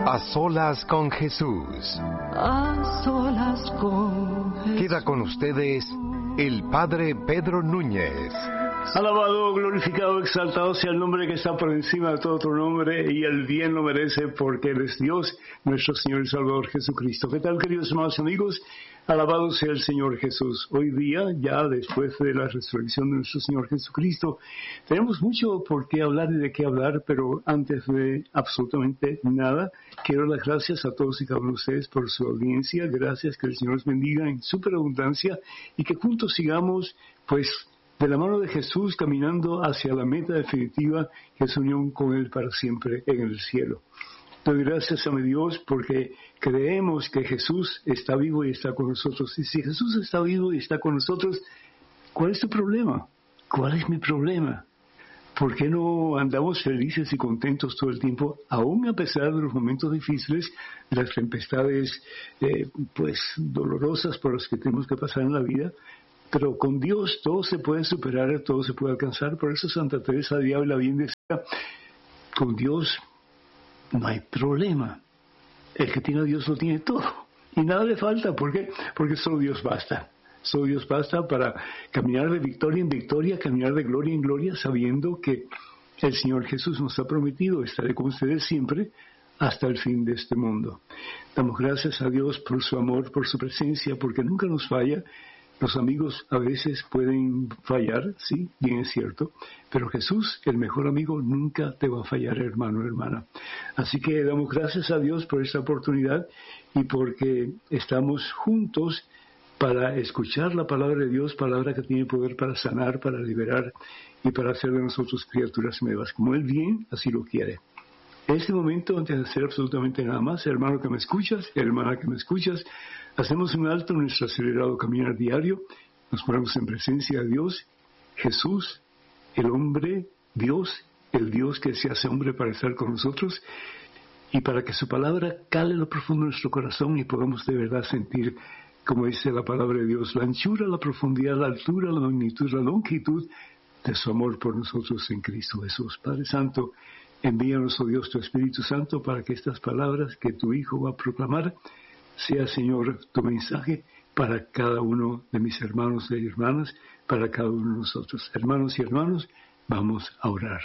A solas con Jesús. A solas con Jesús. Queda con ustedes el Padre Pedro Núñez. Alabado, glorificado, exaltado sea el nombre que está por encima de todo otro nombre, y el bien lo merece porque Él es Dios, nuestro Señor y Salvador Jesucristo. ¿Qué tal, queridos hermanos y amigos? Alabado sea el Señor Jesús. Hoy día, ya después de la resurrección de nuestro Señor Jesucristo, tenemos mucho por qué hablar y de qué hablar, pero antes de absolutamente nada, quiero dar las gracias a todos y cada uno de ustedes por su audiencia. Gracias, que el Señor los bendiga en superabundancia y que juntos sigamos, pues, de la mano de Jesús, caminando hacia la meta definitiva, que es unión con Él para siempre en el cielo. Doy gracias a mi Dios porque creemos que Jesús está vivo y está con nosotros. Y si Jesús está vivo y está con nosotros, ¿cuál es tu problema? ¿Cuál es mi problema? ¿Por qué no andamos felices y contentos todo el tiempo, aún a pesar de los momentos difíciles, de las tempestades dolorosas por las que tenemos que pasar en la vida? Pero con Dios todo se puede superar, todo se puede alcanzar. Por eso Santa Teresa de Ávila bien decía, con Dios no hay problema. El que tiene a Dios lo tiene todo. Y nada le falta. ¿Por qué? Porque solo Dios basta. Solo Dios basta para caminar de victoria en victoria, caminar de gloria en gloria, sabiendo que el Señor Jesús nos ha prometido, estaré con ustedes siempre hasta el fin de este mundo. Damos gracias a Dios por su amor, por su presencia, porque nunca nos falla. Los amigos a veces pueden fallar, sí, bien es cierto, pero Jesús, el mejor amigo, nunca te va a fallar, hermano, hermana. Así que damos gracias a Dios por esta oportunidad y porque estamos juntos para escuchar la palabra de Dios, palabra que tiene poder para sanar, para liberar y para hacer de nosotros criaturas nuevas, como Él bien así lo quiere. En este momento, antes de hacer absolutamente nada más, hermano que me escuchas, hermana que me escuchas, hacemos un alto en nuestro acelerado caminar diario, nos ponemos en presencia de Dios, Jesús, el hombre, Dios, el Dios que se hace hombre para estar con nosotros, y para que su palabra cale lo profundo de nuestro corazón y podamos de verdad sentir, como dice la palabra de Dios, la anchura, la profundidad, la altura, la magnitud, la longitud de su amor por nosotros en Cristo Jesús. Padre Santo, envíanos, oh Dios, tu Espíritu Santo para que estas palabras que tu Hijo va a proclamar sea, Señor, tu mensaje para cada uno de mis hermanos y hermanas, para cada uno de nosotros. Hermanos y hermanos, vamos a orar.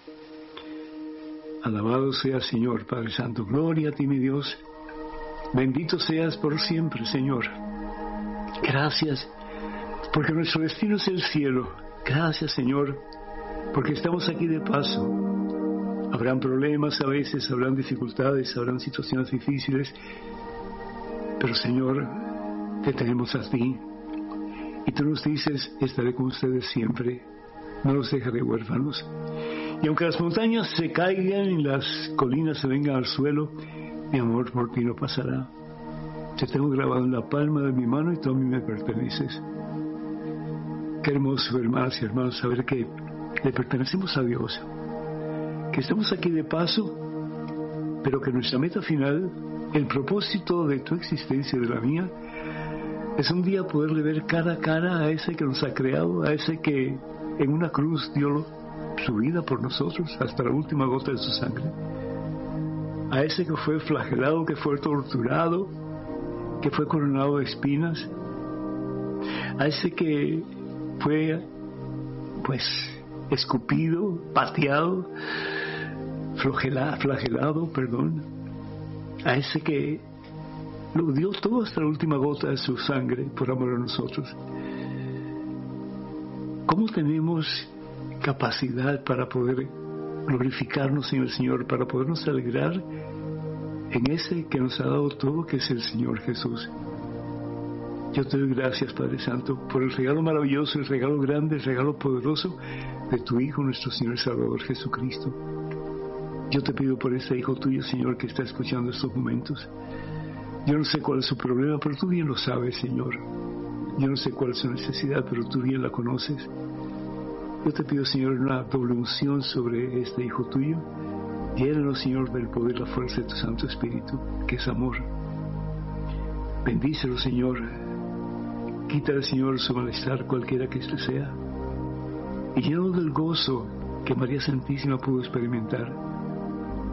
Alabado sea, Señor, Padre Santo. Gloria a ti, mi Dios. Bendito seas por siempre, Señor. Gracias, porque nuestro destino es el cielo. Gracias, Señor, porque estamos aquí de paso. Habrán problemas a veces, habrán dificultades, habrán situaciones difíciles, pero Señor, te tenemos a ti, y tú nos dices, estaré con ustedes siempre, no los dejaré huérfanos. Y aunque las montañas se caigan y las colinas se vengan al suelo, mi amor por ti no pasará. Te tengo grabado en la palma de mi mano y tú a mí me perteneces. Qué hermoso, hermanas y hermanos, saber que le pertenecemos a Dios, que estamos aquí de paso, pero que nuestra meta final, el propósito de tu existencia y de la mía, es un día poderle ver cara a cara a ese que nos ha creado, a ese que en una cruz dio su vida por nosotros hasta la última gota de su sangre, a ese que fue flagelado, que fue torturado, que fue coronado de espinas, a ese que fue escupido, pateado, flagelado, a ese que lo dio todo hasta la última gota de su sangre por amor a nosotros. ¿Cómo tenemos capacidad para poder glorificarnos en el Señor, para podernos alegrar en ese que nos ha dado todo, que es el Señor Jesús? Yo te doy gracias, Padre Santo, por el regalo maravilloso, el regalo grande, el regalo poderoso de tu Hijo, nuestro Señor y Salvador Jesucristo. Yo te pido por este Hijo tuyo, Señor, que está escuchando estos momentos. Yo no sé cuál es su problema, pero tú bien lo sabes, Señor. Yo no sé cuál es su necesidad, pero tú bien la conoces. Yo te pido, Señor, una doble unción sobre este Hijo tuyo. Llénanos, Señor, del poder y la fuerza de tu Santo Espíritu, que es amor. Bendícelo, Señor. Quítale, Señor, su malestar, cualquiera que éste sea. Y llénalo del gozo que María Santísima pudo experimentar.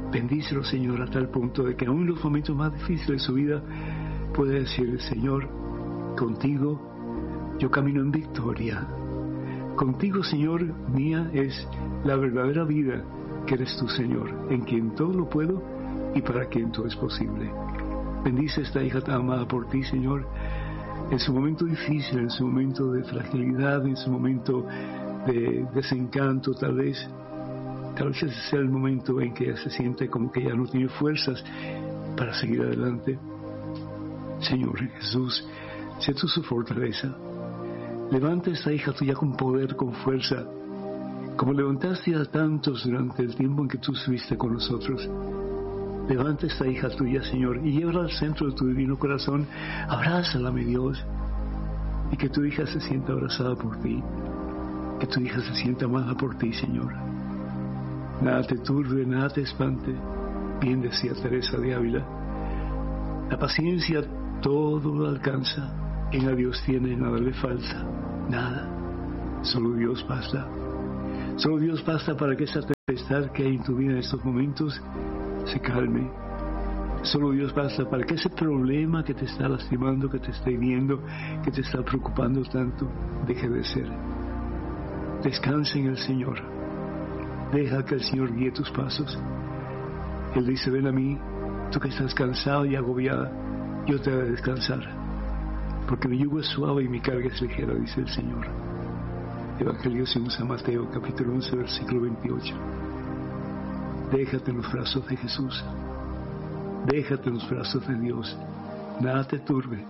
Bendícelo, Señor, a tal punto de que aún en los momentos más difíciles de su vida pueda decirle: Señor, contigo yo camino en victoria. Contigo, Señor, mía es la verdadera vida, que eres tú, Señor, en quien todo lo puedo y para quien todo es posible. Bendice a esta hija tan amada por ti, Señor, en su momento difícil, en su momento de fragilidad, en su momento de desencanto, tal vez ese sea el momento en que ella se siente como que ya no tiene fuerzas para seguir adelante. Señor Jesús, sé tú su fortaleza. Levanta a esta hija tuya con poder, con fuerza, como levantaste a tantos durante el tiempo en que tú estuviste con nosotros. Levanta a esta hija tuya, Señor, y llévala al centro de tu divino corazón. Abrázala, mi Dios, y que tu hija se sienta abrazada por ti, que tu hija se sienta amada por ti, Señor. Nada te turbe, nada te espante. Bien decía Teresa de Ávila: la paciencia todo lo alcanza, en a Dios tiene, nada le falta, nada, solo Dios basta. Solo Dios basta para que esa tempestad que hay en tu vida en estos momentos se calme. Solo Dios basta para que ese problema que te está lastimando, que te está hiriendo, que te está preocupando tanto, deje de ser. Descansa en el Señor. Deja que el Señor guíe tus pasos. Él dice: ven a mí, tú que estás cansado y agobiada, yo te haré descansar, porque mi yugo es suave y mi carga es ligera, dice el Señor. Evangelio según San Mateo, capítulo 11, versículo 28. Déjate en los brazos de Jesús. Déjate en los brazos de Dios. Nada te turbe.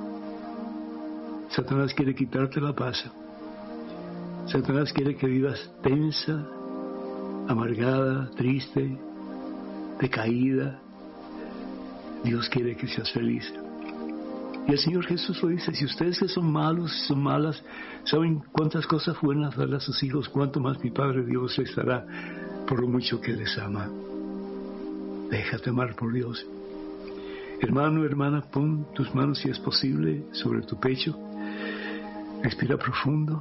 Satanás quiere quitarte la paz. Satanás quiere que vivas tensa, amargada, triste, decaída. Dios quiere que seas feliz. Y el Señor Jesús lo dice: si ustedes que son malos, son malas, saben cuántas cosas buenas darle a sus hijos, cuánto más mi Padre Dios les dará por lo mucho que les ama. Déjate amar por Dios. Hermano, hermana, pon tus manos, si es posible, sobre tu pecho. Respira profundo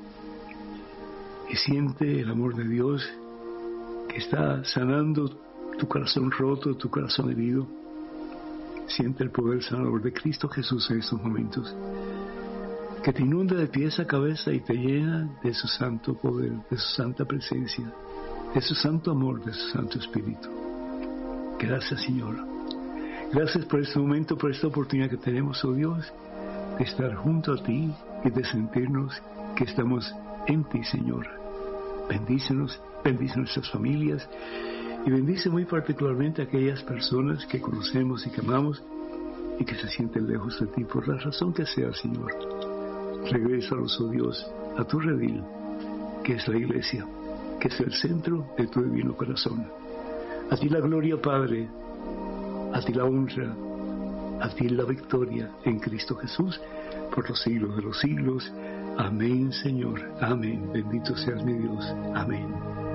y siente el amor de Dios que está sanando tu corazón roto, tu corazón herido. Siente el poder sanador de Cristo Jesús en estos momentos, que te inunda de pies a cabeza y te llena de su santo poder, de su santa presencia, de su santo amor, de su santo espíritu. Gracias, Señor. Gracias por este momento, por esta oportunidad que tenemos, oh Dios, de estar junto a ti y de sentirnos que estamos en ti, Señor. Bendícenos, bendice nuestras familias y bendice muy particularmente a aquellas personas que conocemos y que amamos y que se sienten lejos de ti por la razón que sea, Señor. Regrésalos, oh Dios, a tu redil, que es la iglesia, que es el centro de tu divino corazón. A ti la gloria, Padre, a ti la honra, a ti la victoria en Cristo Jesús por los siglos de los siglos. Amén, Señor. Amén. Bendito seas mi Dios. Amén.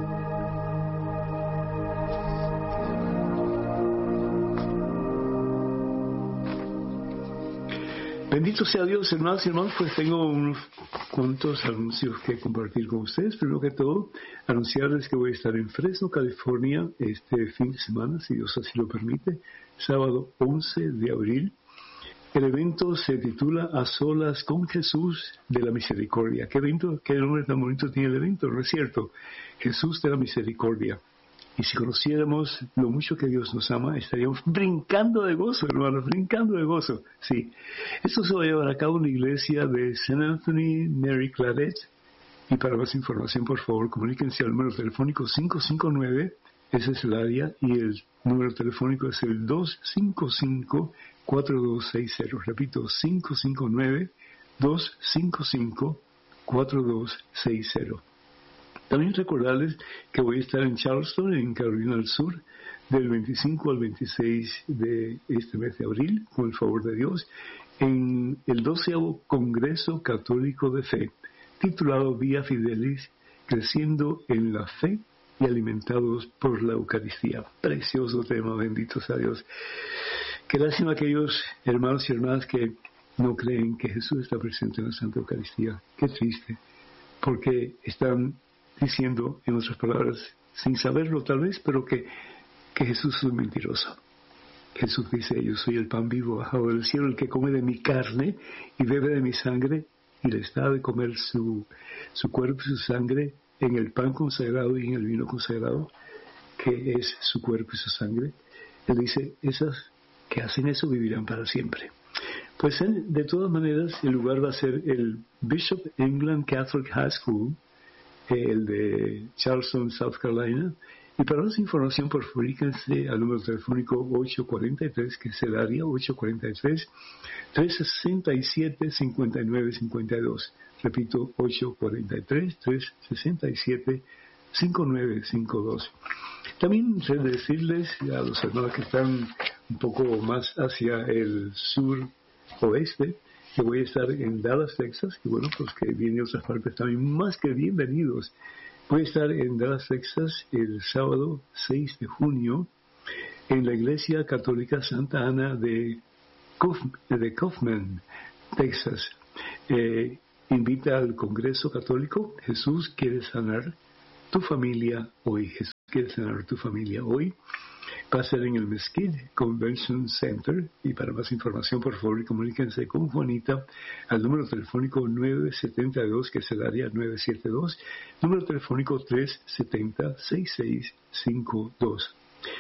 Bendito sea Dios, hermanos y hermanos. Pues tengo unos cuantos anuncios que compartir con ustedes. Primero que todo, anunciarles que voy a estar en Fresno, California, este fin de semana, si Dios así lo permite, sábado 11 de abril. El evento se titula A Solas con Jesús de la Misericordia. ¿Qué evento? ¿Qué nombre tan bonito tiene el evento? ¿No es cierto? Jesús de la Misericordia. Y si conociéramos lo mucho que Dios nos ama, estaríamos brincando de gozo, hermanos, brincando de gozo. Sí. Esto se va a llevar a cabo en la iglesia de St. Anthony Mary Claret. Y para más información, por favor, comuníquense al número telefónico 559, ese es el área, y el número telefónico es el 255-4260. Repito, 559-255-4260. También recordarles que voy a estar en Charleston, en Carolina del Sur, del 25 al 26 de este mes de abril, con el favor de Dios, en el 12º Congreso Católico de Fe, titulado Vía Fidelis, creciendo en la fe y alimentados por la Eucaristía. Precioso tema, bendito sea Dios. Qué lástima aquellos hermanos y hermanas que no creen que Jesús está presente en la Santa Eucaristía. Qué triste, porque están diciendo, en otras palabras, sin saberlo tal vez, pero que que Jesús es un mentiroso. Jesús dice, yo soy el pan vivo bajado del cielo, el que come de mi carne y bebe de mi sangre, y les da de comer su cuerpo y su sangre en el pan consagrado y en el vino consagrado, que es su cuerpo y su sangre. Él dice, esas que hacen eso vivirán para siempre. Pues de todas maneras, el lugar va a ser el Bishop England Catholic High School, el de Charleston, South Carolina. Y para más información, por favor, comuníquense al número telefónico 843, que es el área 843-367-5952. Repito, 843-367-5952. También sé decirles a los hermanos que están un poco más hacia el sur-oeste, que voy a estar en Dallas, Texas, y bueno, pues que vienen de otras partes también más que bienvenidos. Voy a estar en Dallas, Texas, el sábado 6 de junio, en la Iglesia Católica Santa Ana de Kaufman, Texas. Invita al Congreso Católico. Jesús quiere sanar tu familia hoy. Jesús quiere sanar tu familia hoy. Va a ser en el Mesquite Convention Center, y para más información, por favor, comuníquense con Juanita al número telefónico 972, que es el área 972, número telefónico 370-6652,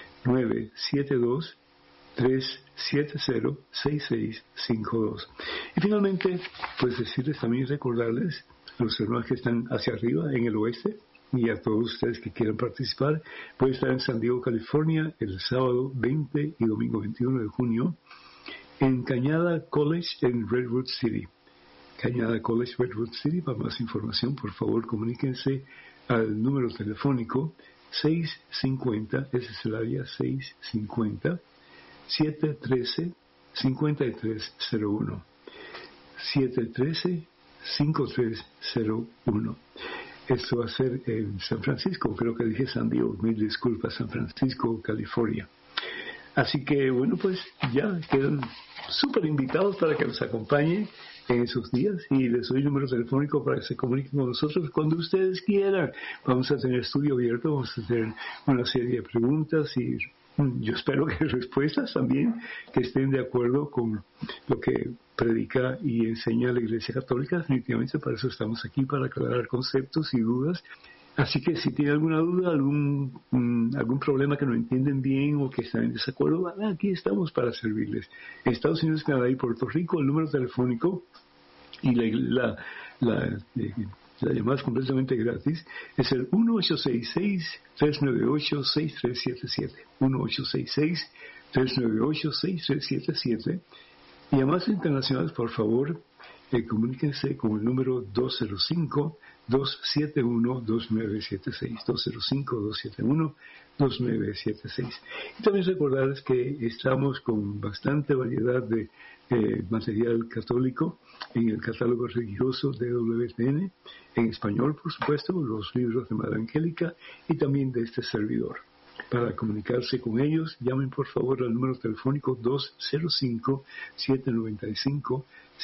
972-370-6652. Y finalmente, pues decirles también, recordarles a los hermanos que están hacia arriba, en el oeste, y a todos ustedes que quieran participar, voy a estar en San Diego, California, el sábado 20 y domingo 21 de junio, en Cañada College en Redwood City. Cañada College, Redwood City. Para más información, por favor, comuníquense al número telefónico 650, ese es el área 650-713-5301. 713-5301. Esto va a ser en San Francisco, creo que dije San Diego, mil disculpas, San Francisco, California. Así que, bueno, pues ya quedan súper invitados para que nos acompañen en esos días, y les doy el número telefónico para que se comuniquen con nosotros cuando ustedes quieran. Vamos a tener estudio abierto, vamos a tener una serie de preguntas y yo espero que respuestas también que estén de acuerdo con lo que predica y enseña la Iglesia Católica. Definitivamente para eso estamos aquí, para aclarar conceptos y dudas. Así que si tienen alguna duda, algún problema que no entienden bien o que están en desacuerdo, aquí estamos para servirles. En Estados Unidos, Canadá y Puerto Rico, el número telefónico y la llamada es completamente gratis, es el 1866-398-6377. 1866-398-6377. Y además internacionales, por favor, comuníquense con el número 205-271-2976. 205-271-2976. Y también recordarles que estamos con bastante variedad de material católico en el catálogo religioso de WTN, en español, por supuesto, los libros de Madre Angélica y también de este servidor. Para comunicarse con ellos, llamen por favor al número telefónico 205-795-5814.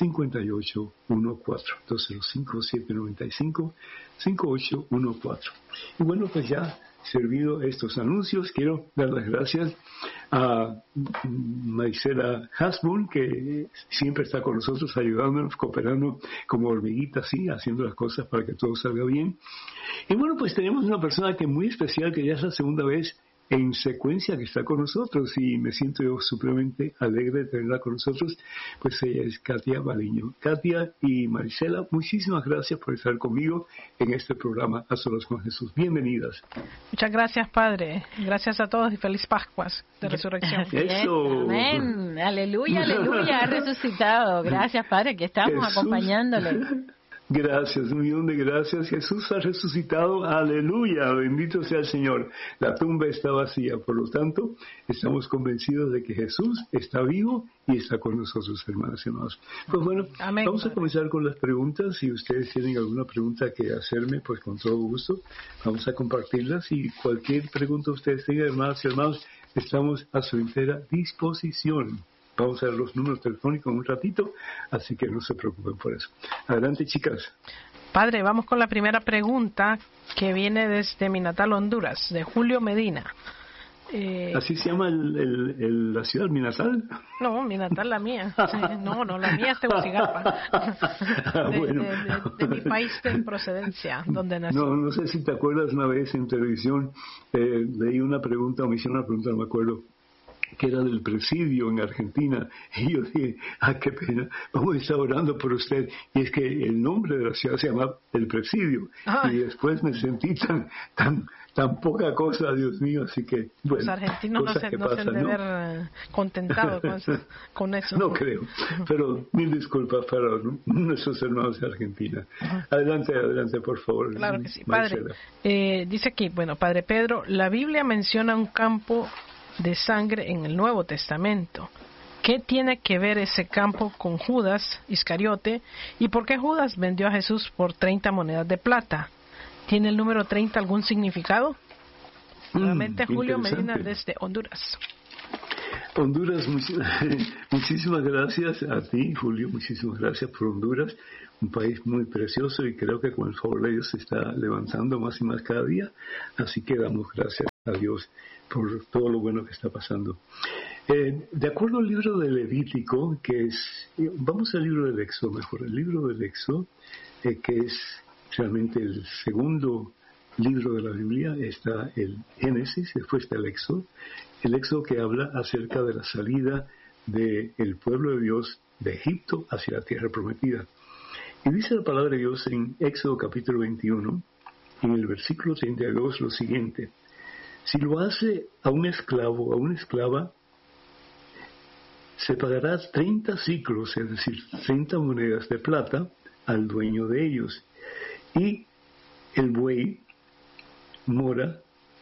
205-795-5814. Y bueno, pues ya servido estos anuncios, quiero dar las gracias a Marisela Hasbun, que siempre está con nosotros, ayudándonos, cooperando como hormiguita, así, haciendo las cosas para que todo salga bien. Y bueno, pues tenemos una persona que es muy especial, que ya es la segunda vez en secuencia que está con nosotros, y me siento yo supremamente alegre de tenerla con nosotros. Pues ella es Katia Baliño. Katia y Marisela, muchísimas gracias por estar conmigo en este programa A Solas con Jesús. Bienvenidas. Muchas gracias, Padre. Gracias a todos y feliz Pascuas de Resurrección. Eso. Amén. Aleluya, aleluya. Ha resucitado. Gracias, Padre, que estamos Jesús, acompañándole. Gracias, un millón de gracias. Jesús ha resucitado, aleluya, bendito sea el Señor. La tumba está vacía, por lo tanto, estamos convencidos de que Jesús está vivo y está con nosotros, hermanas y hermanos. Pues bueno, amén, vamos a comenzar con las preguntas. Si ustedes tienen alguna pregunta que hacerme, pues con todo gusto, vamos a compartirlas. Y cualquier pregunta ustedes tengan, hermanas y hermanos, estamos a su entera disposición. Vamos a ver los números telefónicos en un ratito, así que no se preocupen por eso. Adelante, chicas. Padre, vamos con la primera pregunta, que viene desde mi natal Honduras, de Julio Medina. ¿Así se llama la ciudad, mi natal? No, mi natal, la mía. Sí, no, la mía es Tegucigalpa. Bueno. De mi país de procedencia, donde nací. No sé si te acuerdas, una vez en televisión leí una pregunta, o me hicieron una pregunta, no me acuerdo, que era del presidio en Argentina, y yo dije, qué pena, vamos a estar orando por usted, y es que el nombre de la ciudad se llama El Presidio, y después me sentí tan poca cosa, Dios mío, así que, bueno, los argentinos no se han de ver contentados con eso. No creo, pero mil disculpas para nuestros hermanos de Argentina. Adelante, por favor. Claro que sí, Padre. Dice aquí, bueno, Padre Pedro, la Biblia menciona un campo de sangre en el Nuevo Testamento. ¿Qué tiene que ver ese campo con Judas Iscariote? ¿Y por qué Judas vendió a Jesús por 30 monedas de plata? ¿Tiene el número 30 algún significado? Nuevamente Julio Medina desde Honduras. Honduras, muchísimas gracias a ti, Julio, muchísimas gracias por Honduras, un país muy precioso y creo que con el favor de Dios se está levantando más y más cada día, así que damos gracias a Dios por todo lo bueno que está pasando. De acuerdo al libro de Levítico, vamos al libro del Éxodo mejor, el libro del Éxodo, que es realmente el segundo libro de la Biblia, está el Génesis, después está el Éxodo que habla acerca de la salida del pueblo de Dios de Egipto hacia la tierra prometida. Y dice la palabra de Dios en Éxodo capítulo 21, en el versículo 32, lo siguiente: si lo hace a un esclavo o a una esclava, se pagará 30 siclos, es decir, 30 monedas de plata, al dueño de ellos. Y el buey mora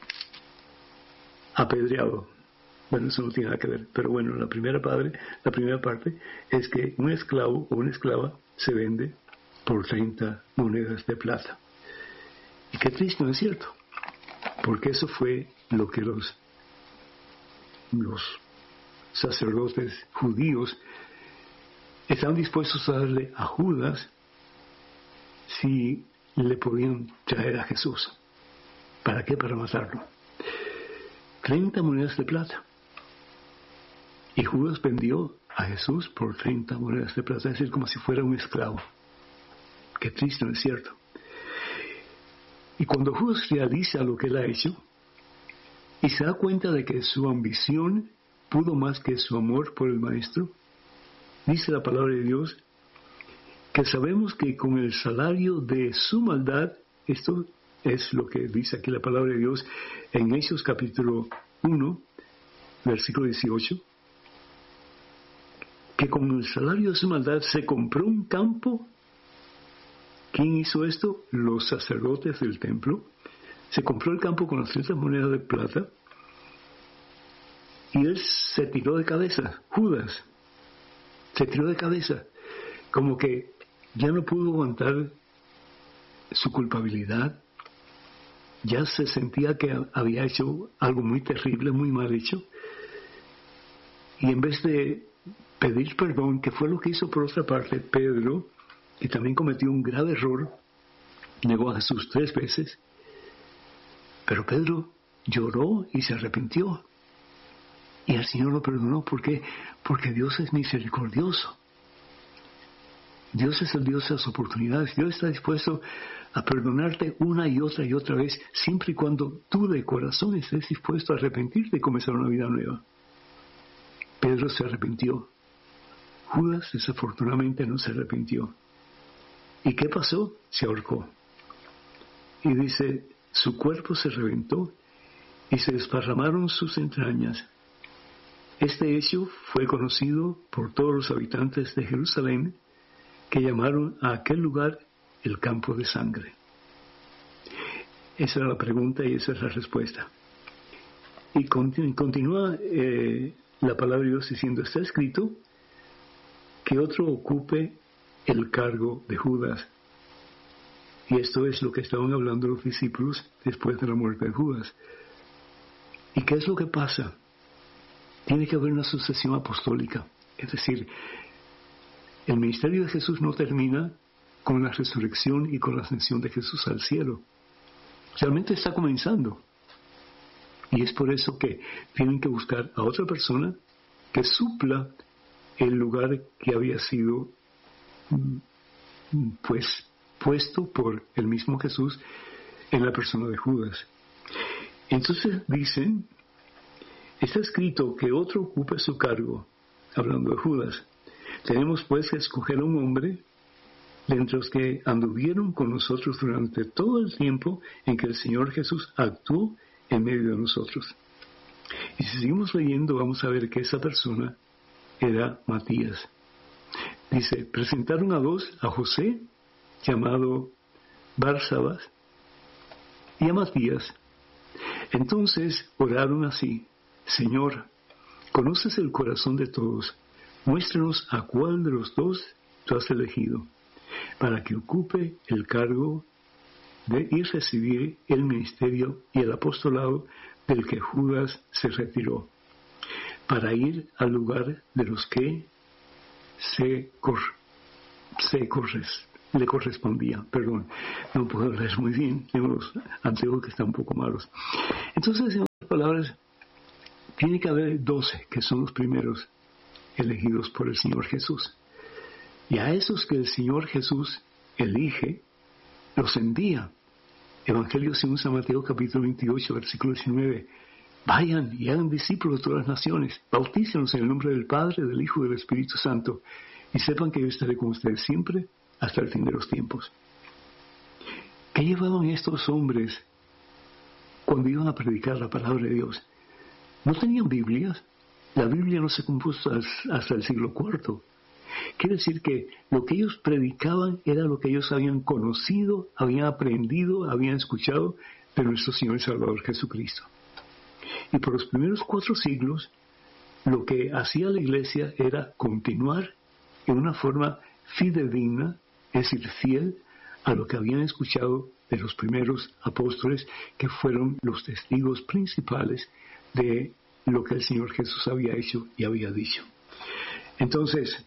apedreado. Bueno, eso no tiene nada que ver, pero bueno, la primera parte es que un esclavo o una esclava se vende por 30 monedas de plata. Y qué triste, ¿no es cierto? Porque eso fue lo que los sacerdotes judíos estaban dispuestos a darle a Judas si le podían traer a Jesús. ¿Para qué? Para matarlo. 30 monedas de plata. Y Judas vendió a Jesús por 30 monedas de plata, es decir, como si fuera un esclavo. Qué triste, ¿no es cierto? Y cuando Judas realiza lo que él ha hecho y se da cuenta de que su ambición pudo más que su amor por el Maestro, dice la palabra de Dios que sabemos que con el salario de su maldad, esto es lo que dice aquí la palabra de Dios en Hechos capítulo 1, versículo 18, que con el salario de su maldad se compró un campo. ¿Quién hizo esto? Los sacerdotes del templo. Se compró el campo con las 30 monedas de plata y él se tiró de cabeza. Judas se tiró de cabeza, como que ya no pudo aguantar su culpabilidad, ya se sentía que había hecho algo muy terrible, muy mal hecho, y en vez de pedir perdón, que fue lo que hizo por otra parte Pedro, que también cometió un grave error, negó a Jesús 3 veces, pero Pedro lloró y se arrepintió, y el Señor lo perdonó. ¿Por qué? Porque Dios es misericordioso. Dios es el Dios de las oportunidades. Dios está dispuesto a perdonarte una y otra vez, siempre y cuando tú de corazón estés dispuesto a arrepentirte y comenzar una vida nueva. Pedro se arrepintió. Judas desafortunadamente no se arrepintió. ¿Y qué pasó? Se ahorcó. Y dice, su cuerpo se reventó y se desparramaron sus entrañas. Este hecho fue conocido por todos los habitantes de Jerusalén, que llamaron a aquel lugar el campo de sangre. Esa era la pregunta y esa es la respuesta. Y continúa la palabra de Dios diciendo, está escrito que otro ocupe el cargo de Judas. Y esto es lo que estaban hablando los discípulos después de la muerte de Judas. ¿Y qué es lo que pasa? Tiene que haber una sucesión apostólica. Es decir, el ministerio de Jesús no termina con la resurrección y con la ascensión de Jesús al cielo. Realmente está comenzando. Y es por eso que tienen que buscar a otra persona que supla el lugar que había sido pues puesto por el mismo Jesús en la persona de Judas. Entonces dicen, está escrito que otro ocupe su cargo, hablando de Judas. Tenemos pues que escoger a un hombre de entre los que anduvieron con nosotros durante todo el tiempo en que el Señor Jesús actuó en medio de nosotros. Y si seguimos leyendo, vamos a ver que esa persona era Matías. Dice, presentaron a dos, a José, llamado Barsabás, y a Matías. Entonces oraron así, Señor, conoces el corazón de todos, muéstranos a cuál de los dos tú has elegido, para que ocupe el cargo de ir a recibir el ministerio y el apostolado del que Judas se retiró, para ir al lugar de los que le correspondía. Perdón, no puedo leer muy bien, tengo los antiguos que están un poco malos. Entonces, en otras palabras, tiene que haber 12 que son los primeros elegidos por el Señor Jesús. Y a esos que el Señor Jesús elige, los envía. Evangelio según San Mateo capítulo 28, versículo 19. Vayan y hagan discípulos de todas las naciones, bautícenlos en el nombre del Padre, del Hijo y del Espíritu Santo, y sepan que yo estaré con ustedes siempre hasta el fin de los tiempos. ¿Qué llevaban estos hombres cuando iban a predicar la palabra de Dios? No tenían Biblias. La Biblia no se compuso hasta el siglo IV. Quiere decir que lo que ellos predicaban era lo que ellos habían conocido, habían aprendido, habían escuchado de nuestro Señor y Salvador Jesucristo. Y por los primeros 4 siglos, lo que hacía la Iglesia era continuar en una forma fidedigna, es decir, fiel a lo que habían escuchado de los primeros apóstoles, que fueron los testigos principales de lo que el Señor Jesús había hecho y había dicho. Entonces,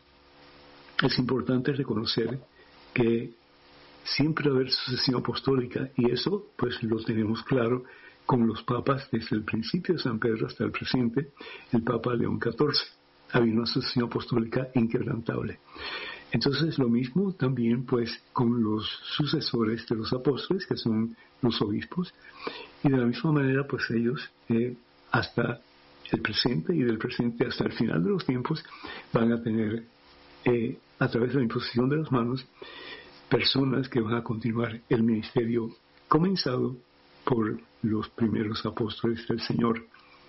es importante reconocer que siempre va a haber sucesión apostólica, y eso pues lo tenemos claro con los papas desde el principio de San Pedro hasta el presente. El Papa León XIV, había una sucesión apostólica inquebrantable. Entonces lo mismo también pues con los sucesores de los apóstoles, que son los obispos, y de la misma manera pues ellos hasta el presente, y del presente hasta el final de los tiempos, van a tener a través de la imposición de las manos personas que van a continuar el ministerio comenzado por los primeros apóstoles del Señor,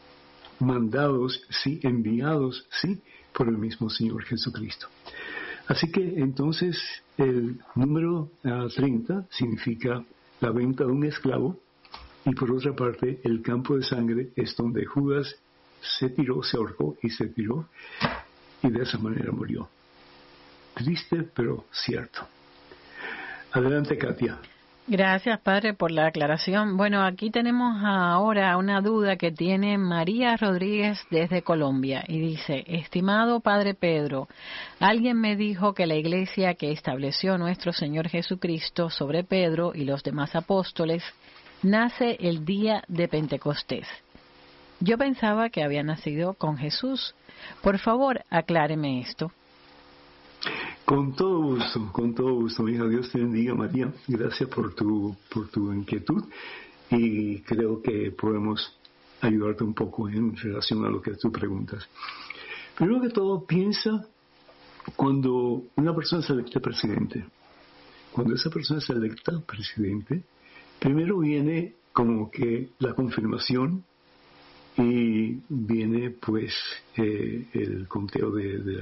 mandados, sí, enviados, sí, por el mismo Señor Jesucristo. Así que entonces el número 30 significa la venta de un esclavo, y por otra parte el campo de sangre es donde Judas se tiró, se ahorcó y se tiró, y de esa manera murió. Triste, pero cierto. Adelante, Katia. Gracias, Padre, por la aclaración. Bueno, aquí tenemos ahora una duda que tiene María Rodríguez desde Colombia y dice, estimado Padre Pedro, alguien me dijo que la iglesia que estableció nuestro Señor Jesucristo sobre Pedro y los demás apóstoles nace el día de Pentecostés. Yo pensaba que había nacido con Jesús. Por favor, acláreme esto. Con todo gusto, hija. Dios te bendiga, María. Gracias por tu inquietud, y creo que podemos ayudarte un poco en relación a lo que tú preguntas. Primero que todo, piensa cuando una persona es electa presidente. Cuando esa persona es electa presidente, primero viene como que la confirmación, y viene pues el conteo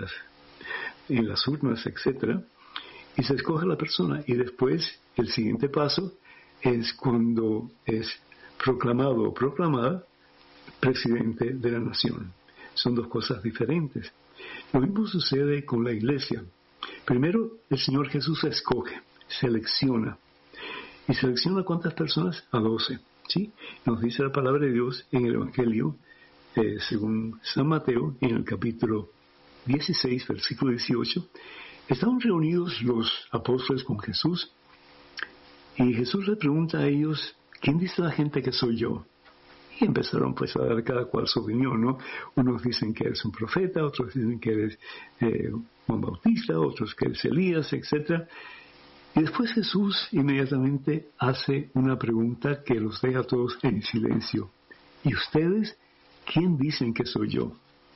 en las urnas, etcétera, y se escoge a la persona, y después el siguiente paso es cuando es proclamado o proclamada presidente de la nación. Son dos cosas diferentes. Lo mismo sucede con la iglesia. Primero el Señor Jesús escoge, selecciona. ¿Y selecciona cuántas personas? A 12. ¿Sí? Nos dice la palabra de Dios en el Evangelio según San Mateo, en el capítulo 16, versículo 18, estaban reunidos los apóstoles con Jesús, y Jesús le pregunta a ellos, ¿quién dice la gente que soy yo? Y empezaron pues a dar cada cual su opinión, ¿no? Unos dicen que eres un profeta, otros dicen que eres Juan Bautista, otros que eres Elías, etc. Y después Jesús inmediatamente hace una pregunta que los deja a todos en silencio. ¿Y ustedes quién dicen que soy yo?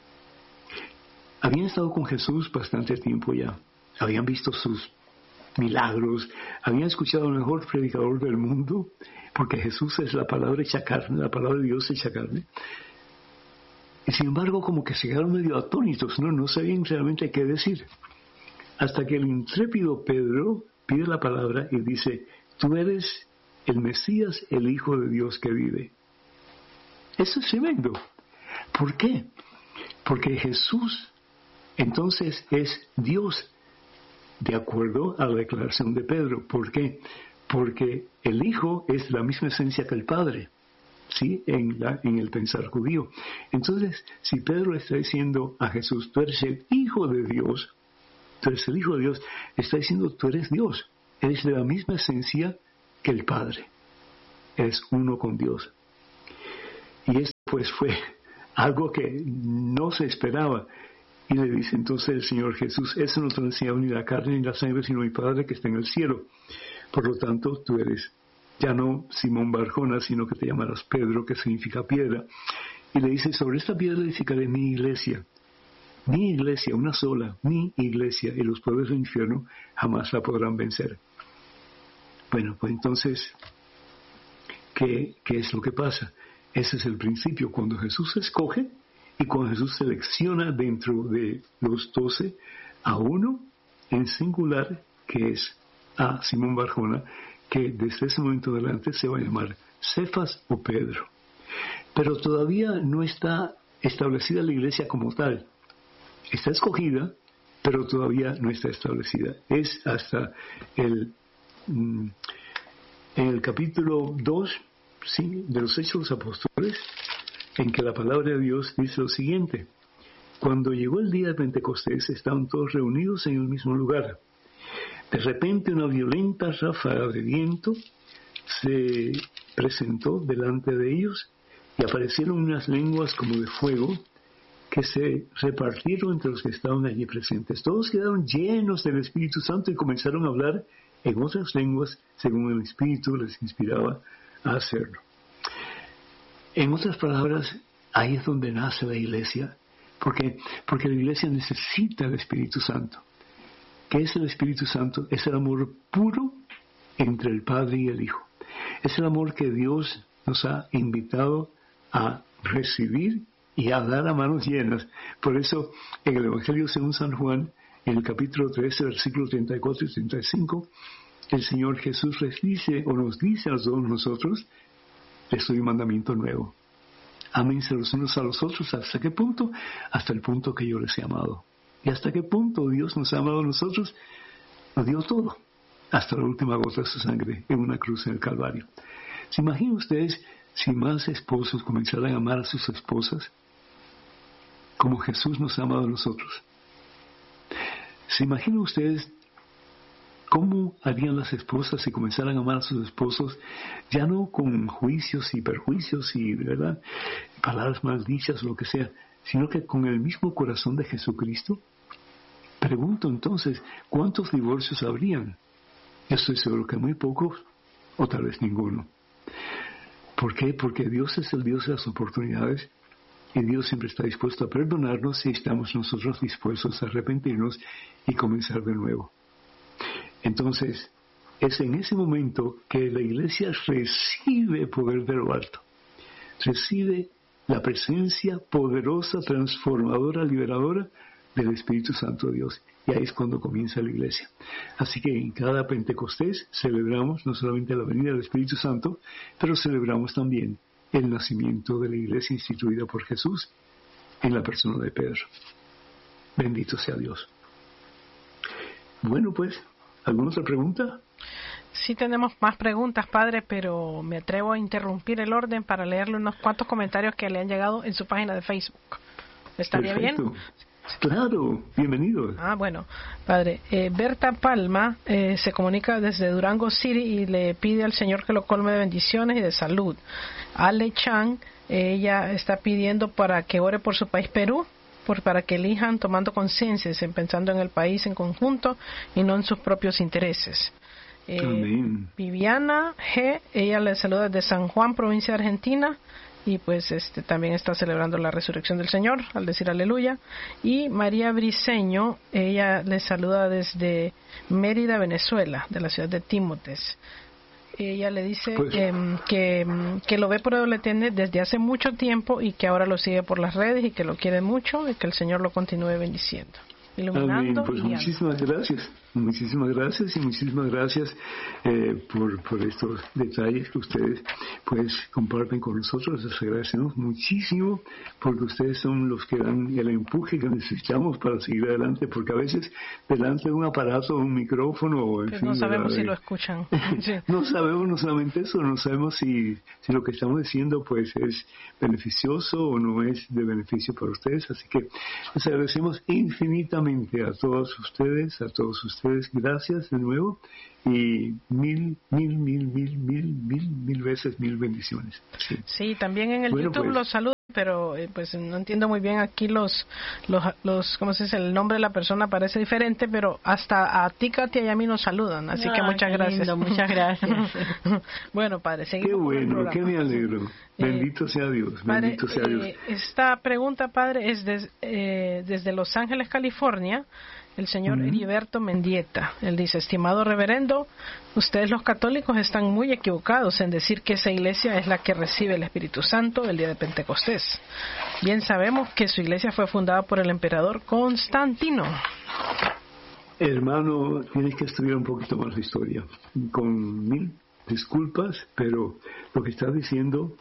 Habían estado con Jesús bastante tiempo ya. Habían visto sus milagros, habían escuchado al mejor predicador del mundo, porque Jesús es la palabra hecha carne, la palabra de Dios hecha carne. Y sin embargo, como que se quedaron medio atónitos, no sabían realmente qué decir. Hasta que el intrépido Pedro pide la palabra y dice, tú eres el Mesías, el Hijo de Dios que vive. Eso es tremendo. ¿Por qué? Porque Jesús entonces es Dios, de acuerdo a la declaración de Pedro. ¿Por qué? Porque el Hijo es la misma esencia que el Padre, ¿sí? En el pensar judío. Entonces, si Pedro está diciendo a Jesús, tú eres el Hijo de Dios, tú eres el Hijo de Dios, está diciendo, tú eres Dios, eres de la misma esencia que el Padre, eres uno con Dios. Y esto pues fue algo que no se esperaba. Y le dice entonces el Señor Jesús, eso no te lo ha enseñado ni la carne ni la sangre, sino mi Padre que está en el cielo. Por lo tanto, tú eres ya no Simón Barjona, sino que te llamarás Pedro, que significa piedra. Y le dice, sobre esta piedra edificaré mi iglesia, una sola, mi iglesia, y los pueblos del infierno jamás la podrán vencer. Bueno, pues entonces, ¿qué es lo que pasa? Ese es el principio, cuando Jesús escoge y cuando Jesús selecciona dentro de los 12 a uno en singular, que es a Simón Barjona, que desde ese momento adelante se va a llamar Cefas o Pedro. Pero todavía no está establecida la iglesia como tal. Está escogida, pero todavía no está establecida. Es hasta en el capítulo 2, ¿sí?, de los Hechos de los Apóstoles, en que la palabra de Dios dice lo siguiente: cuando llegó el día de Pentecostés, estaban todos reunidos en el mismo lugar. De repente una violenta ráfaga de viento se presentó delante de ellos y aparecieron unas lenguas como de fuego que se repartieron entre los que estaban allí presentes. Todos quedaron llenos del Espíritu Santo y comenzaron a hablar en otras lenguas según el Espíritu les inspiraba a hacerlo. En otras palabras, ahí es donde nace la iglesia, porque la iglesia necesita el Espíritu Santo. ¿Qué es el Espíritu Santo? Es el amor puro entre el Padre y el Hijo. Es el amor que Dios nos ha invitado a recibir y a dar a manos llenas. Por eso, en el Evangelio según San Juan, en el capítulo 13, versículos 34 y 35, el Señor Jesús les dice, o nos dice a todos nosotros, les doy un mandamiento nuevo. Ámense los unos a los otros. ¿Hasta qué punto? Hasta el punto que yo les he amado. ¿Y hasta qué punto Dios nos ha amado a nosotros? Nos dio todo, hasta la última gota de su sangre en una cruz en el Calvario. ¿Se imaginan ustedes si más esposos comenzaran a amar a sus esposas como Jesús nos ha amado a nosotros? ¿Se imaginan ustedes cómo harían las esposas si comenzaran a amar a sus esposos, ya no con juicios y perjuicios y, ¿verdad?, palabras maldichas o lo que sea, sino que con el mismo corazón de Jesucristo? Pregunto entonces, ¿cuántos divorcios habrían? Yo estoy seguro que muy pocos, o tal vez ninguno. ¿Por qué? Porque Dios es el Dios de las oportunidades, y Dios siempre está dispuesto a perdonarnos si estamos nosotros dispuestos a arrepentirnos y comenzar de nuevo. Entonces, es en ese momento que la iglesia recibe poder de lo alto, recibe la presencia poderosa, transformadora, liberadora del Espíritu Santo de Dios. Y ahí es cuando comienza la iglesia. Así que en cada Pentecostés celebramos no solamente la venida del Espíritu Santo, pero celebramos también el nacimiento de la iglesia instituida por Jesús en la persona de Pedro. Bendito sea Dios. Bueno, pues, ¿alguna otra pregunta? Sí tenemos más preguntas, padre, pero me atrevo a interrumpir el orden para leerle unos cuantos comentarios que le han llegado en su página de Facebook. ¿Estaría Perfecto. bien? Claro, bienvenido. Bueno, padre. Berta Palma se comunica desde Durango City y le pide al Señor que lo colme de bendiciones y de salud. Ale Chang, ella está pidiendo para que ore por su país Perú, para que elijan tomando conciencia, pensando en el país en conjunto y no en sus propios intereses. Viviana G, ella le saluda desde San Juan, provincia de Argentina, y pues también está celebrando la resurrección del Señor al decir aleluya. Y María Briceño, ella le saluda desde Mérida, Venezuela, de la ciudad de Tímotes. Ella le dice que lo ve por WTN desde hace mucho tiempo y que ahora lo sigue por las redes y que lo quiere mucho y que el Señor lo continúe bendiciendo. Amén. Pues muchísimas gracias y muchísimas gracias por estos detalles que ustedes pues comparten con nosotros. Les agradecemos muchísimo porque ustedes son los que dan el empuje que necesitamos para seguir adelante, porque a veces delante de un aparato, un micrófono, en fin, no sabemos si lo escuchan. Sí. No sabemos, no solamente eso, no sabemos si lo que estamos diciendo pues es beneficioso o no es de beneficio para ustedes, así que les agradecemos infinitamente a todos ustedes, gracias de nuevo y mil veces mil bendiciones. Sí, también en el YouTube pues, los saludo, pero pues no entiendo muy bien aquí los ¿cómo se dice? El nombre de la persona parece diferente, pero hasta a ti, Katia, y a mí nos saludan, así que muchas gracias. Lindo, muchas gracias. Bueno, padre, seguimos. Qué bueno, qué me alegro. Bendito sea Dios, bendito sea Dios. Esta pregunta, padre, es desde Los Ángeles, California, el señor Heriberto Mendieta. Él dice: estimado reverendo, ustedes los católicos están muy equivocados en decir que esa iglesia es la que recibe el Espíritu Santo el día de Pentecostés. Bien sabemos que su iglesia fue fundada por el emperador Constantino. Hermano, tienes que estudiar un poquito más la historia. Con mil disculpas, pero lo que estás diciendo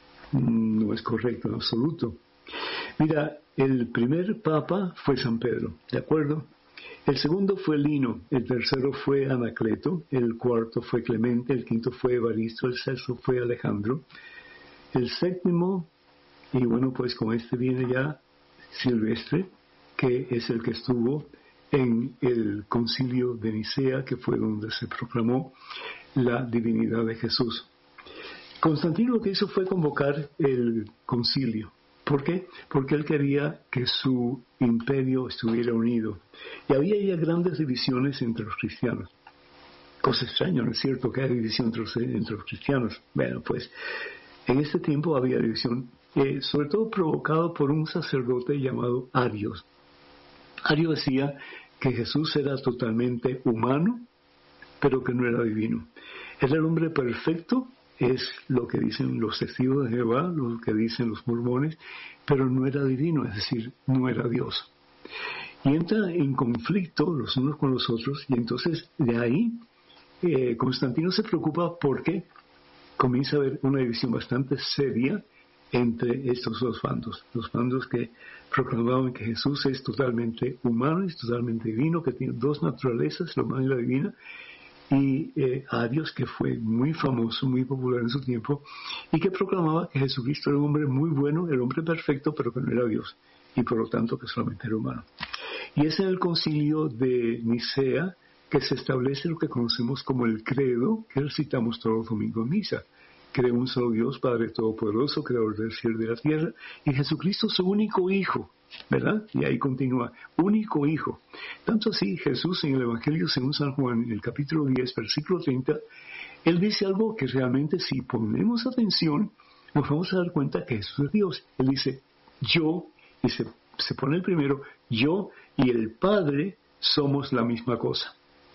no es correcto en absoluto. Mira, el primer papa fue San Pedro, ¿de acuerdo? El segundo fue Lino, el tercero fue Anacleto, el cuarto fue Clemente, el quinto fue Evaristo, el sexto fue Alejandro, el séptimo, y bueno, pues con este viene ya Silvestre, que es el que estuvo en el concilio de Nicea, que fue donde se proclamó la divinidad de Jesús. Constantino lo que hizo fue convocar el concilio. ¿Por qué? Porque él quería que su imperio estuviera unido. Y había ya grandes divisiones entre los cristianos. Cosa extraña, ¿no es cierto? Que hay división entre los cristianos. Bueno, pues en este tiempo había división, sobre todo provocado por un sacerdote llamado Arios. Ario decía que Jesús era totalmente humano, pero que no era divino. Era el hombre perfecto, es lo que dicen los testigos de Jehová, lo que dicen los mormones, pero no era divino, es decir, no era Dios. Y entra en conflicto los unos con los otros, y entonces de ahí Constantino se preocupa porque comienza a haber una división bastante seria entre estos dos bandos. Los bandos que proclamaban que Jesús es totalmente humano, es totalmente divino, que tiene dos naturalezas, la humana y la divina, y a Dios, que fue muy famoso, muy popular en su tiempo, y que proclamaba que Jesucristo era un hombre muy bueno, el hombre perfecto, pero que no era Dios, y por lo tanto que solamente era humano. Y es en el concilio de Nicea que se establece lo que conocemos como el credo, que recitamos todos los domingos en misa. Creo un solo Dios, Padre Todopoderoso, Creador del cielo y de la tierra, y Jesucristo su único Hijo, ¿verdad? Y ahí continúa, único Hijo. Tanto así, Jesús en el Evangelio según San Juan, en el capítulo 10, versículo 30, Él dice algo que realmente si ponemos atención, nos vamos a dar cuenta que Jesús es Dios. Él dice, yo, y se pone el primero, yo y el Padre somos la misma cosa.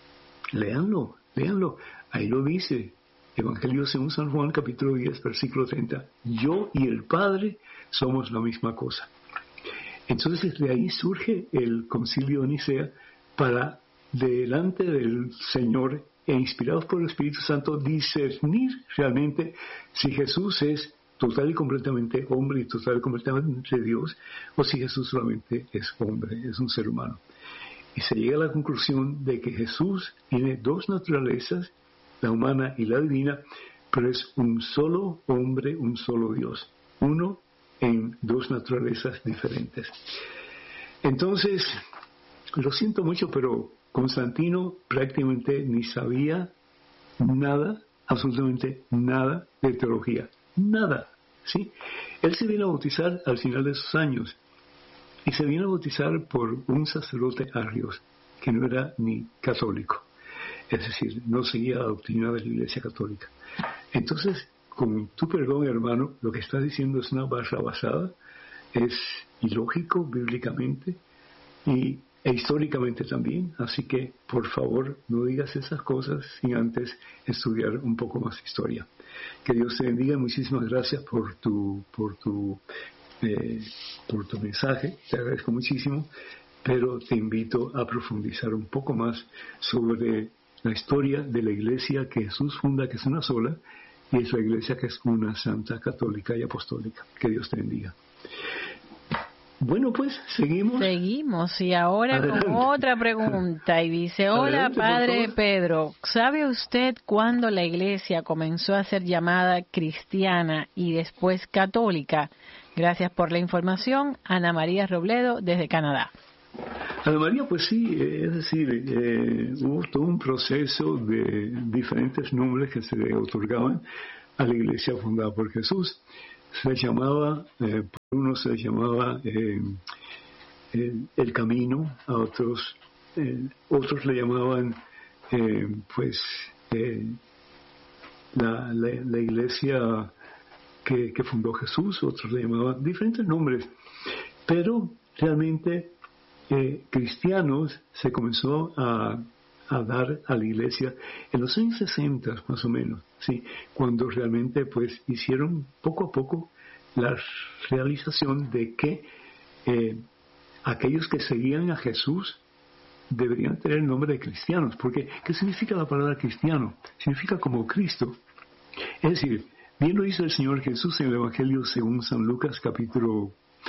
Léanlo, ahí lo dice. Evangelio según San Juan, capítulo 10, versículo 30. Yo y el Padre somos la misma cosa. Entonces, desde ahí surge el concilio de Nicea para, delante del Señor e inspirados por el Espíritu Santo, discernir realmente si Jesús es total y completamente hombre y total y completamente Dios, o si Jesús solamente es hombre, es un ser humano. Y se llega a la conclusión de que Jesús tiene dos naturalezas, la humana y la divina, pero es un solo hombre, un solo Dios, uno en dos naturalezas diferentes. Entonces, lo siento mucho, pero Constantino prácticamente ni sabía nada, absolutamente nada de teología. Nada, ¿sí? Él se vino a bautizar al final de sus años y se vino a bautizar por un sacerdote arios que no era ni católico, es decir, no seguía la doctrina de la Iglesia Católica. Entonces, con tu perdón, hermano, lo que está diciendo es una barrabasada, es ilógico bíblicamente e históricamente también, así que por favor no digas esas cosas sin antes estudiar un poco más historia. Que Dios te bendiga, muchísimas gracias por tu mensaje, te agradezco muchísimo, pero te invito a profundizar un poco más sobre la historia de la iglesia que Jesús funda, que es una sola, y es la iglesia que es una, santa, católica y apostólica. Que Dios te bendiga. Bueno, pues, seguimos. Seguimos, y ahora adelante, con otra pregunta, y dice, hola, adelante, Padre Pedro, ¿sabe usted cuándo la iglesia comenzó a ser llamada cristiana y después católica? Gracias por la información, Ana María Robledo, desde Canadá. Ana María, pues sí, es decir, hubo todo un proceso de diferentes nombres que se le otorgaban a la iglesia fundada por Jesús. Se le llamaba, por unos se le llamaba el camino, a otros le llamaban la iglesia que fundó Jesús, otros le llamaban diferentes nombres, pero realmente cristianos se comenzó a dar a la iglesia en los años 60 más o menos, sí, cuando realmente pues hicieron poco a poco la realización de que aquellos que seguían a Jesús deberían tener el nombre de cristianos, porque ¿qué significa la palabra cristiano? Significa como Cristo. Es decir, bien lo dice el Señor Jesús en el Evangelio según San Lucas, capítulo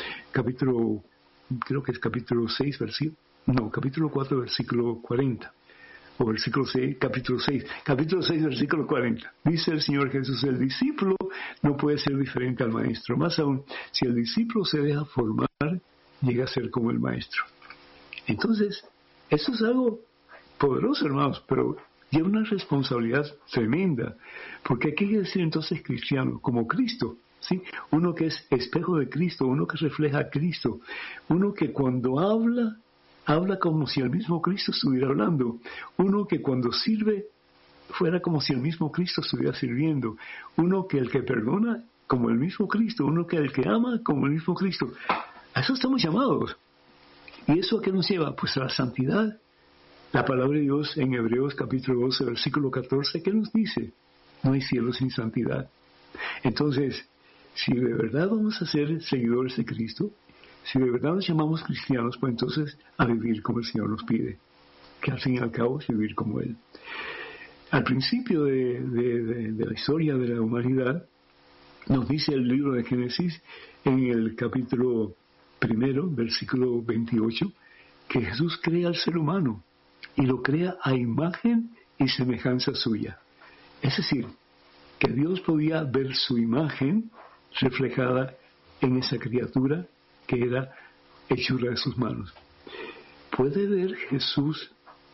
creo que es capítulo 4, versículo 40. O versículo 6, capítulo 6, versículo 40. Dice el Señor Jesús, el discípulo no puede ser diferente al maestro. Más aún, si el discípulo se deja formar, llega a ser como el maestro. Entonces, eso es algo poderoso, hermanos, pero lleva una responsabilidad tremenda. Porque ¿qué quiere decir entonces cristiano? Como Cristo, ¿sí? Uno que es espejo de Cristo, uno que refleja a Cristo, uno que cuando habla como si el mismo Cristo estuviera hablando. Uno que cuando sirve, fuera como si el mismo Cristo estuviera sirviendo. Uno que el que perdona, como el mismo Cristo. Uno que el que ama, como el mismo Cristo. A eso estamos llamados. ¿Y eso a qué nos lleva? Pues a la santidad. La palabra de Dios en Hebreos capítulo 12, versículo 14, ¿qué nos dice? No hay cielo sin santidad. Entonces, si de verdad vamos a ser seguidores de Cristo, si de verdad nos llamamos cristianos, pues entonces a vivir como el Señor nos pide, que al fin y al cabo es vivir como Él. Al principio de la historia de la humanidad, nos dice el libro de Génesis, en el capítulo 1, versículo 28, que Jesús crea al ser humano y lo crea a imagen y semejanza suya. Es decir, que Dios podía ver su imagen reflejada en esa criatura que era hechura de sus manos. ¿Puede ver Jesús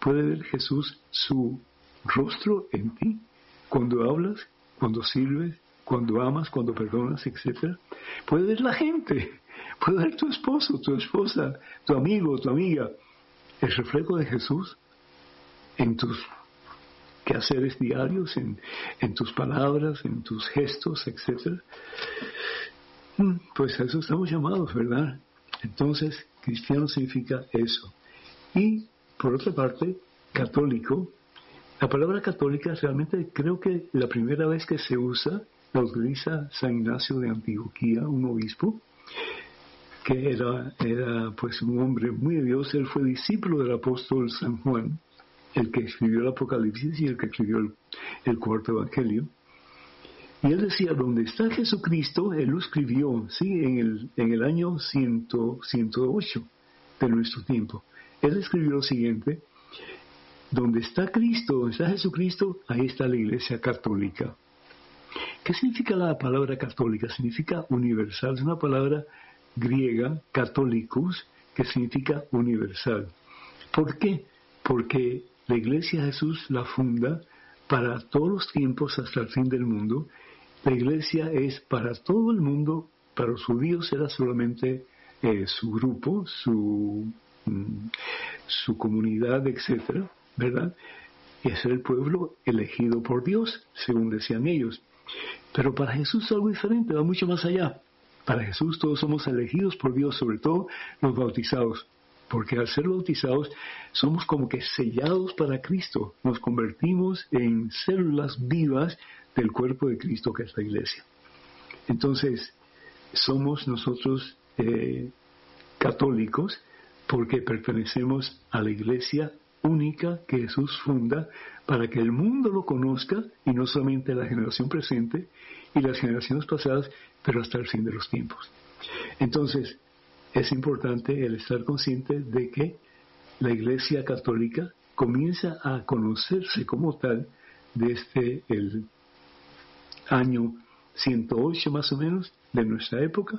su rostro en ti? Cuando hablas, cuando sirves, cuando amas, cuando perdonas, etc. Puede ver la gente, puede ver tu esposo, tu esposa, tu amigo, tu amiga. El reflejo de Jesús en tus quehaceres diarios, en tus palabras, en tus gestos, etc. Pues a eso estamos llamados, ¿verdad? Entonces, cristiano significa eso. Y, por otra parte, católico. La palabra católica realmente creo que la primera vez que se usa, la utiliza San Ignacio de Antioquía, un obispo, que era pues un hombre muy de Dios. Él fue discípulo del apóstol San Juan, el que escribió el Apocalipsis y el que escribió el cuarto Evangelio. Y él decía, donde está Jesucristo, él lo escribió, ¿sí? en el año 108 de nuestro tiempo. Él escribió lo siguiente: donde está Cristo, donde está Jesucristo, ahí está la Iglesia Católica. ¿Qué significa la palabra católica? Significa universal, es una palabra griega, católicos, que significa universal. ¿Por qué? Porque la Iglesia Jesús la funda para todos los tiempos hasta el fin del mundo. La Iglesia es para todo el mundo. Para los judíos era solamente su grupo, su comunidad, etcétera, ¿verdad? Es el pueblo elegido por Dios, según decían ellos. Pero para Jesús es algo diferente, va mucho más allá. Para Jesús todos somos elegidos por Dios, sobre todo los bautizados. Porque al ser bautizados somos como que sellados para Cristo. Nos convertimos en células vivas del cuerpo de Cristo, que es la Iglesia. Entonces, somos nosotros católicos porque pertenecemos a la Iglesia única que Jesús funda para que el mundo lo conozca, y no solamente la generación presente y las generaciones pasadas, pero hasta el fin de los tiempos. Entonces, es importante el estar consciente de que la Iglesia católica comienza a conocerse como tal desde el año 108 más o menos de nuestra época.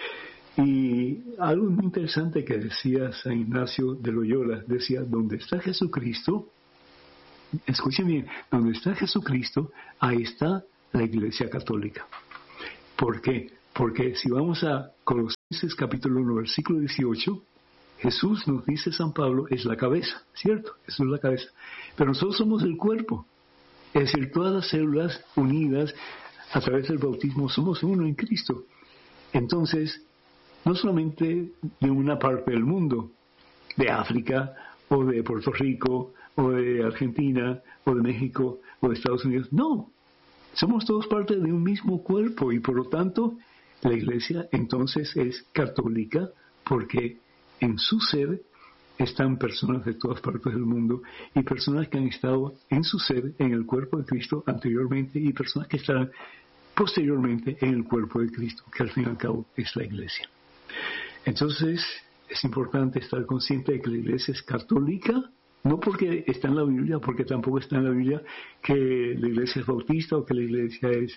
Y algo muy interesante que decía San Ignacio de Loyola, decía, donde está Jesucristo, escuchen bien, donde está Jesucristo, ahí está la Iglesia católica. ¿Por qué? Porque si vamos a Colosenses capítulo 1, versículo 18, Jesús, nos dice San Pablo, es la cabeza, ¿cierto? Jesús es la cabeza. Pero nosotros somos el cuerpo. Es decir, todas las células unidas a través del bautismo somos uno en Cristo. Entonces, no solamente de una parte del mundo, de África, o de Puerto Rico, o de Argentina, o de México, o de Estados Unidos. No, somos todos parte de un mismo cuerpo, y por lo tanto, la Iglesia entonces es católica, porque en su sede están personas de todas partes del mundo, y personas que han estado en su sede, en el cuerpo de Cristo anteriormente, y personas que estarán posteriormente en el cuerpo de Cristo, que al fin y al cabo es la Iglesia. Entonces, es importante estar consciente de que la Iglesia es católica, no porque está en la Biblia, porque tampoco está en la Biblia que la Iglesia es bautista o que la Iglesia es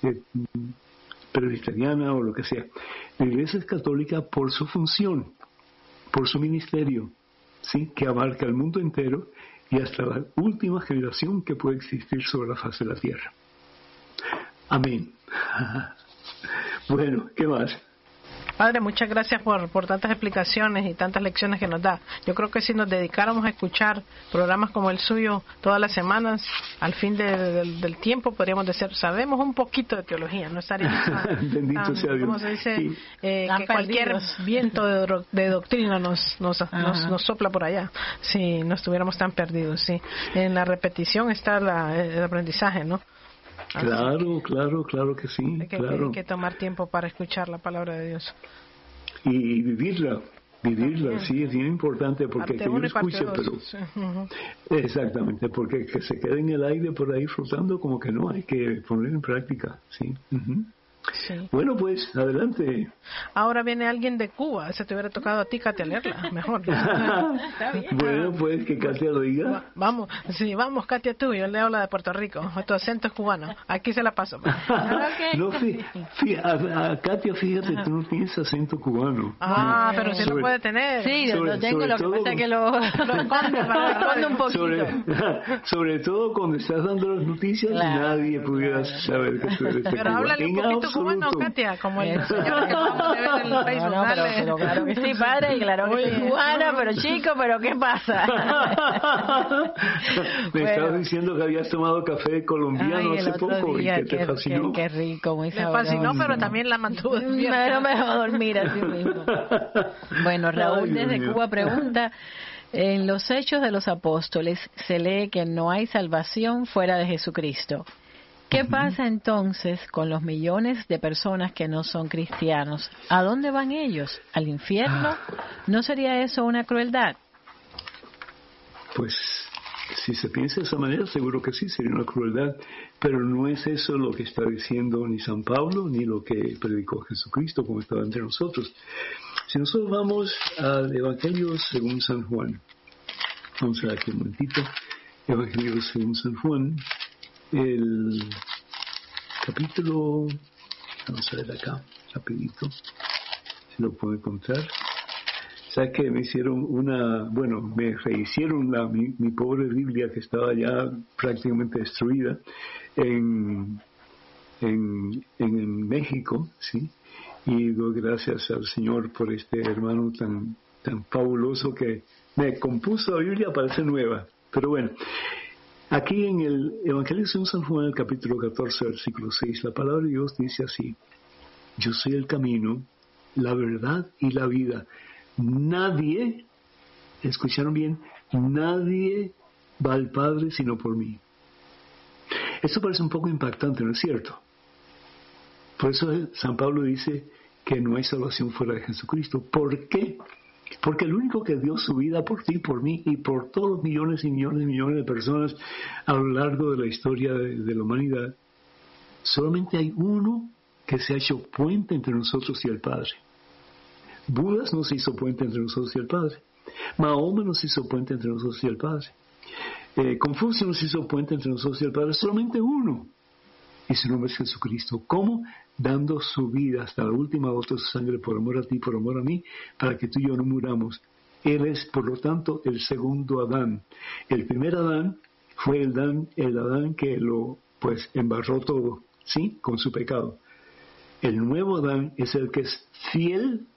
presbiteriana o lo que sea. La Iglesia es católica por su función, por su ministerio, ¿sí? Que abarca el mundo entero y hasta la última generación que puede existir sobre la faz de la tierra. Amén. Bueno, ¿qué más? Padre, muchas gracias por tantas explicaciones y tantas lecciones que nos da. Yo creo que si nos dedicáramos a escuchar programas como el suyo todas las semanas, al fin del tiempo podríamos decir, sabemos un poquito de teología, no estaríamos bendito sea Dios. Como se dice, sí. Que cualquier viento de doctrina nos sopla por allá, si no estuviéramos tan perdidos. Sí, en la repetición está el aprendizaje, ¿no? Claro que sí. Hay que tomar tiempo para escuchar la palabra de Dios. Y vivirla, sí, es bien importante, porque que uno escuche, pero... Sí. Exactamente, porque que se quede en el aire por ahí flotando, como que no, hay que poner en práctica, sí. Sí. Bueno, pues, adelante. Ahora viene alguien de Cuba. Se te hubiera tocado a ti, Katia, leerla. Mejor. Está bien. Bueno, pues, que Katia lo diga. Vamos, Katia, tú. Yo leo la de Puerto Rico. Tu acento es cubano. Aquí se la paso. Okay. No, a Katia, fíjate, tú no tienes acento cubano. Pero usted lo puede tener. Sí, lo tengo, lo que pasa es que lo esconde un poquito. Sobre todo cuando estás dando las noticias, nadie pudiera saber que tú eres de Cuba. Pero háblale un poquito cubano, Katia, como el señor que vamos a ver en el Facebook. No, pero claro que sí, padre, y claro que soy cubana, pero chico, pero ¿qué pasa? Me estabas diciendo que habías tomado café colombiano hace poco día, y que te fascinó. Qué rico, muy sabroso. Me fascinó, pero también la mantuvo despierta. Pero me dejó dormir así mismo. Bueno, Raúl desde Cuba pregunta, en los Hechos de los Apóstoles se lee que no hay salvación fuera de Jesucristo. ¿Qué pasa entonces con los millones de personas que no son cristianos? ¿A dónde van ellos? ¿Al infierno? ¿No sería eso una crueldad? Pues, si se piensa de esa manera, seguro que sí, sería una crueldad. Pero no es eso lo que está diciendo ni San Pablo, ni lo que predicó Jesucristo, como estaba entre nosotros. Si nosotros vamos al Evangelio según San Juan, vamos a ver aquí un momentito, Evangelio según San Juan, el capítulo, vamos a ver acá, rapidito, si lo puedo encontrar, ¿Sabes que me hicieron me rehicieron mi pobre Biblia que estaba ya prácticamente destruida en México, ¿sí? Y doy gracias al Señor por este hermano tan fabuloso que me compuso la Biblia, parece nueva. Pero bueno, aquí en el Evangelio de San Juan, el capítulo 14, versículo 6, la palabra de Dios dice así: yo soy el camino, la verdad y la vida. Nadie, ¿escucharon bien? Nadie va al Padre sino por mí. Esto parece un poco impactante, ¿no es cierto? Por eso San Pablo dice que no hay salvación fuera de Jesucristo. ¿Por qué? Porque el único que dio su vida por ti, por mí y por todos los millones y millones y millones de personas a lo largo de la historia de la humanidad, solamente hay uno que se ha hecho puente entre nosotros y el Padre. Buda nos hizo puente entre nosotros y el Padre. Mahoma nos hizo puente entre nosotros y el Padre. Confucio nos hizo puente entre nosotros y el Padre. Solamente uno. Y su nombre es Jesucristo. ¿Cómo? Dando su vida hasta la última gota de su sangre por amor a ti, por amor a mí, para que tú y yo no muramos. Él es, por lo tanto, el segundo Adán. El primer Adán fue el Adán que lo embarró todo, ¿sí? Con su pecado. El nuevo Adán es el que es fiel